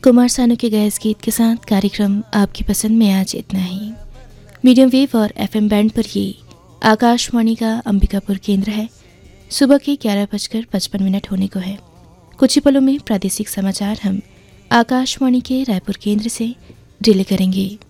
कुमार सानू के गाए इस गीत के साथ कार्यक्रम आपकी पसंद में आज इतना ही। मीडियम वेव और FM बैंड पर ये आकाशवाणी का अंबिकापुर केंद्र है। सुबह के 11:55 होने को है। कुछ ही पलों में प्रादेशिक समाचार हम आकाशवाणी के रायपुर केंद्र से डिले करेंगे।